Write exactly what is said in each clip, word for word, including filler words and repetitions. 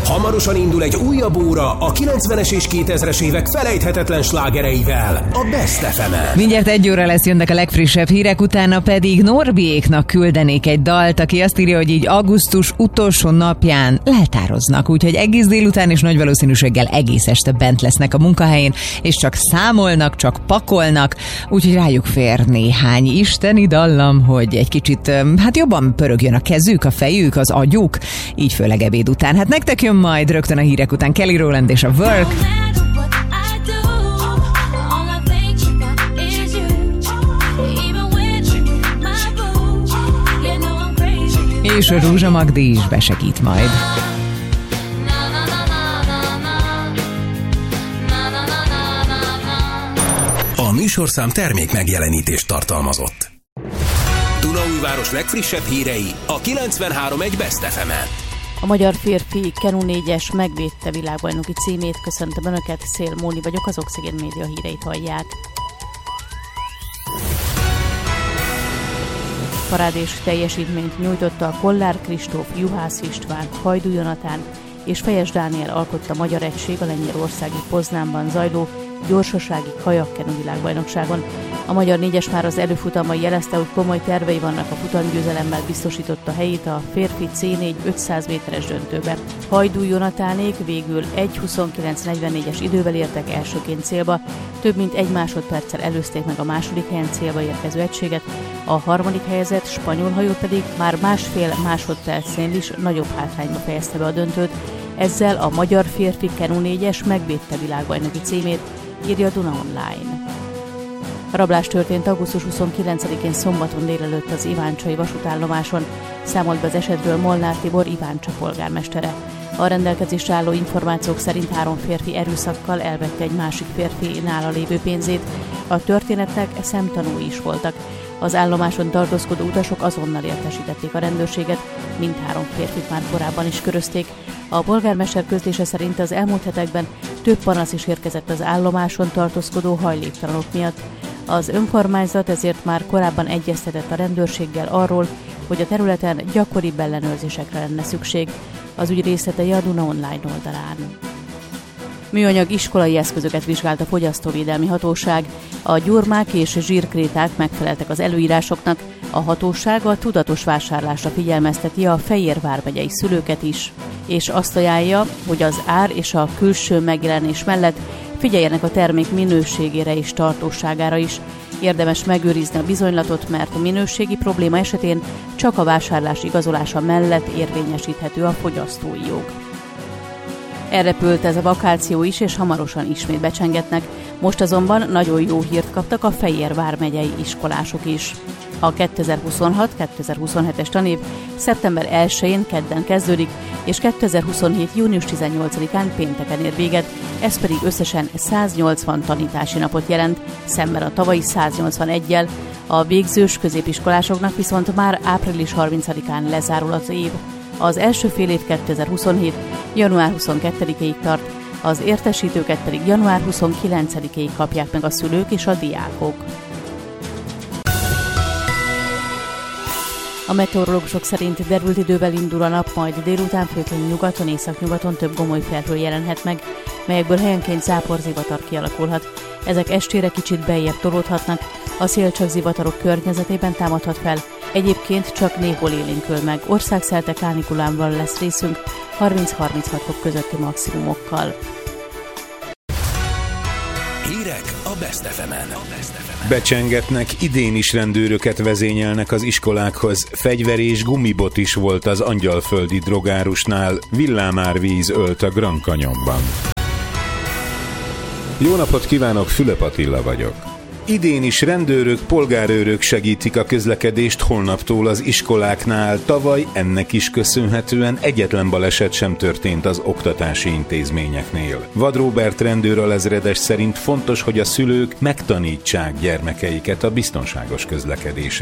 Hamarosan indul egy újabb óra a kilencvenes és kétezres évek felejthetetlen slágereivel, a Best ef emen. Mindjárt egy óra lesz, jönnek a legfrissebb hírek, utána pedig Norbiéknak küldenék egy dalt, aki azt írja, hogy így augusztus utolsó napján leltároznak, úgyhogy egész délután és nagy valószínűséggel egész este bent lesznek a munkahelyén, és csak számolnak, csak pakolnak, úgyhogy rájuk fér néhány isteni dallam, hogy egy kicsit hát jobban pörögjön a kezük, a fejük, az agyuk, így főleg ebéd után. Hát nektek jön majd rögtön a hírek után Kelly Rowland és a Work. És a Rózsa Magdi is besegít majd. A műsorszám termék megjelenítést tartalmazott. Dunaújváros legfrissebb hírei a kilencvenhárom egy Best ef emen. A magyar férfi Kenu négyes megvédte világbajnoki címét. Köszöntöm Önöket, Szél Móni vagyok, az Oxigén Média híreit hallják. Parádés teljesítményt nyújtotta a Kollár Kristóf, Juhász István, Hajdú Jonatán és Fejes Dániel alkotta magyar egység a lengyelországi Poznánban zajló gyorsasági kajakkenu világbajnokságon. A magyar négyes már az előfutamai jelezte, hogy komoly tervei vannak, a futamgyőzelemmel biztosította helyét a férfi cé négy ötszáz méteres döntőbe. Hajdú Jonatánék végül egy huszonkilenc negyvennégyes idővel értek elsőként célba, több mint egy másodperccel előzték meg a második helyen célba érkező egységet, a harmadik helyezett spanyol hajó pedig már másfél másodpercnél is nagyobb hátrányba fejezte be a döntőt, ezzel a magyar férfi Kenu négyes megvédte világbajnoki címét, írja a Duna Online. A rablás történt augusztus huszonkilencedikén szombaton délelőtt az Iváncsai vasútállomáson, számolt be az esetről Molnár Tibor Iváncsa polgármestere. A rendelkezésre álló információk szerint három férfi erőszakkal elvette egy másik férfi nála lévő pénzét. A történetnek szemtanúi is voltak. Az állomáson tartózkodó utasok azonnal értesítették a rendőrséget, mindhárom férfit már korábban is körözték. A polgármester közlése szerint az elmúlt hetekben több panasz is érkezett az állomáson tartózkodó hajléktalanok miatt. Az önkormányzat ezért már korábban egyeztetett a rendőrséggel arról, hogy a területen gyakoribb ellenőrzésekre lenne szükség. Az ügy részletei a Duna Online oldalán. Műanyag iskolai eszközöket vizsgált a Fogyasztóvédelmi Hatóság. A gyurmák és zsírkréták megfeleltek az előírásoknak. A hatóság a tudatos vásárlásra figyelmezteti a Fejér vármegyei szülőket is, és azt ajánlja, hogy az ár és a külső megjelenés mellett figyeljenek a termék minőségére és tartóságára is. Érdemes megőrizni a bizonylatot, mert a minőségi probléma esetén csak a vásárlás igazolása mellett érvényesíthető a fogyasztói jog. Elrepült ez a vakáció is, és hamarosan ismét becsengetnek. Most azonban nagyon jó hírt kaptak a Fejér vármegyei iskolások is. A kétezer-huszonhat kétezer-huszonhetes tanév szeptember elsején kedden kezdődik, és kétezer-huszonhét június tizennyolcadikán pénteken ér véget, ez pedig összesen száznyolcvan tanítási napot jelent, szemben a tavalyi száznyolcvaneggyel. A végzős középiskolásoknak viszont már április harmincadikán lezárul az év. Az első fél év kétezer-huszonhét január huszonkettedikéig tart, az értesítőket pedig január huszonkilencedikéig kapják meg a szülők és a diákok. A meteorológusok szerint derült idővel indul a nap, majd délután főként nyugaton, északnyugaton több gomoly felhő jelenhet meg, melyekből helyenként záporzivatar kialakulhat. Ezek estére kicsit beljebb tolódhatnak, a szél csak zivatarok környezetében támadhat fel, egyébként csak néhol élénkül meg. Országszerte kánikulánban lesz részünk, harminc-harminchat fok közötti maximumokkal. Hírek a Best ef emen. Becsengetnek, idén is rendőröket vezényelnek az iskolákhoz. Fegyver és gumibot is volt az angyalföldi drogárusnál. Villámárvíz ölt a Grand Canyonban. Jó napot kívánok, Fülöp Attila vagyok. Idén is rendőrök, polgárőrök segítik a közlekedést holnaptól az iskoláknál. Tavaly ennek is köszönhetően egyetlen baleset sem történt az oktatási intézményeknél. Vad Róbert rendőralezredes szerint fontos, hogy a szülők megtanítsák gyermekeiket a biztonságos közlekedésre.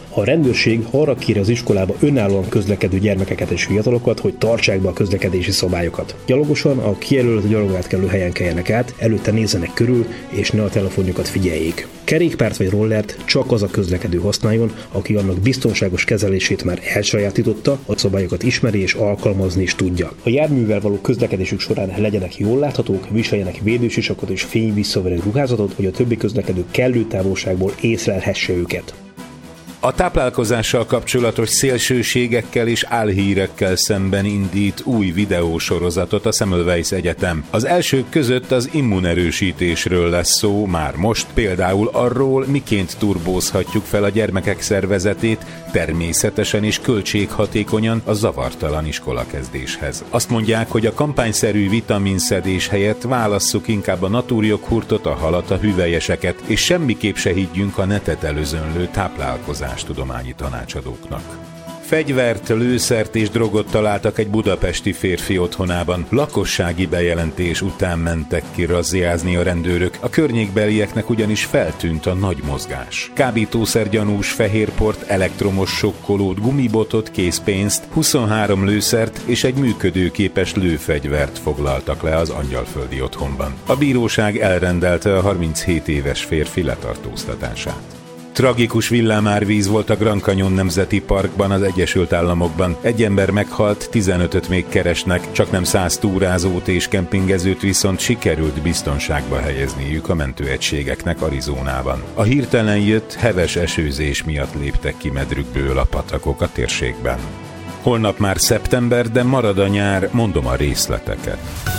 A rendőrség arra kéri az iskolába önállóan közlekedő gyermekeket és fiatalokat, hogy tartsák be a közlekedési szabályokat. Gyalogosan a kijelölt gyalogátkelő helyen keljenek át, előtte nézzenek körül, és ne a telefonjukat figyeljék. Kerékpárt vagy rollert csak az a közlekedő használjon, aki annak biztonságos kezelését már elsajátította, a szabályokat ismeri és alkalmazni is tudja. A járművel való közlekedésük során legyenek jól láthatók, viseljenek védősisakot és fényvisszaverő ruházatot, hogy a többi közlekedő kellő távolságból észlelhesse őket. A táplálkozással kapcsolatos szélsőségekkel és álhírekkel szemben indít új videósorozatot a Semmelweis Egyetem. Az elsők között az immunerősítésről lesz szó már most, például arról, miként turbózhatjuk fel a gyermekek szervezetét természetesen és költséghatékonyan a zavartalan iskolakezdéshez. Azt mondják, hogy a kampányszerű vitaminszedés helyett válasszuk inkább a natúrjoghurtot, a halat, a hüvelyeseket, és semmiképp se higgyünk a netet előzönlő táplálkozást tudományi tanácsadóknak. Fegyvert, lőszert és drogot találtak egy budapesti férfi otthonában. Lakossági bejelentés után mentek ki razziázni a rendőrök. A környékbelieknek ugyanis feltűnt a nagy mozgás. Kábítószergyanús fehérport, elektromos sokkolót, gumibotot, készpénzt, huszonhárom lőszert és egy működőképes lőfegyvert foglaltak le az Angyalföldi otthonban. A bíróság elrendelte a harminchét éves férfi letartóztatását. Tragikus villámárvíz volt a Grand Canyon Nemzeti Parkban az Egyesült Államokban. Egy ember meghalt, tizenötöt még keresnek, csaknem száz túrázót és kempingezőt viszont sikerült biztonságba helyezniük a mentőegységeknek Arizonában. A hirtelen jött, heves esőzés miatt léptek ki medrükből a patakok a térségben. Holnap már szeptember, de marad a nyár, mondom a részleteket.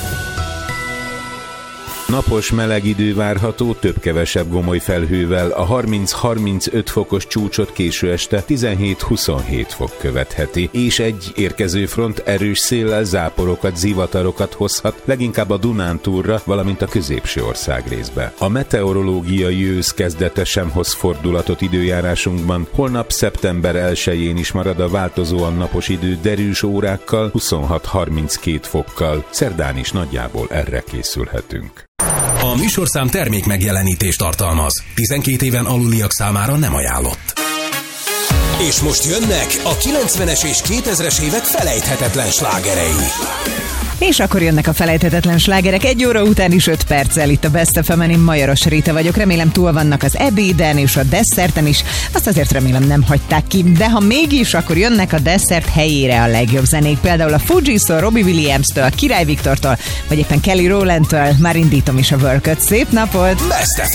Napos meleg idő várható, több-kevesebb gomoly felhővel, a harminc-harmincöt fokos csúcsot késő este tizenhét-huszonhét fok követheti, és egy érkező front erős széllel záporokat, zivatarokat hozhat, leginkább a Dunántúlra, valamint a középső országrészbe. A meteorológiai ősz kezdete sem hoz fordulatot időjárásunkban, holnap szeptember elsején is marad a változóan napos idő derűs órákkal, huszonhat-harminckét fokkal, szerdán is nagyjából erre készülhetünk. A műsorszám termék megjelenítést tartalmaz. tizenkét éven aluliak számára nem ajánlott. És most jönnek a kilencvenes és kétezres évek felejthetetlen slágerei. És akkor jönnek a felejthetetlen slágerek egy óra után is öt perccel itt a Best ef em-en. Én Majaros Réta vagyok, remélem túl vannak az ebéden és a desszerten is, azt azért remélem nem hagyták ki, de ha mégis, akkor jönnek a desszert helyére a legjobb zenék, például a Fugees-től, Robbie Williams-től, Király Viktortól, vagy éppen Kelly Rowland-től. Már indítom is a worköt. Szép napot! Best